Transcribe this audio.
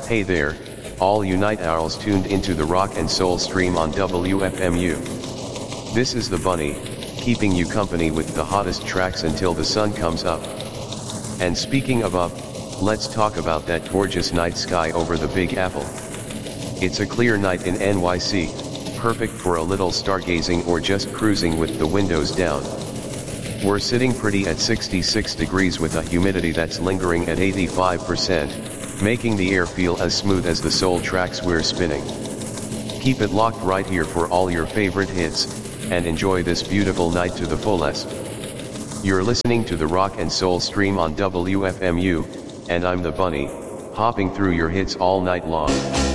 Hey there, all you night owls tuned into the rock and soul stream on WFMU. This is the Bunny, keeping you company with the hottest tracks until the sun comes up. And speaking of up, let's talk about that gorgeous night sky over the Big Apple. It's a clear night in NYC, perfect for a little stargazing or just cruising with the windows down. We're sitting pretty at 66 degrees with a humidity that's lingering at 85%, making the air feel as smooth as the soul tracks we're spinning. Keep it locked right here for all your favorite hits, and enjoy this beautiful night to the fullest. You're listening to the Rock and Soul stream on WFMU, and I'm the Bunny, hopping through your hits all night long.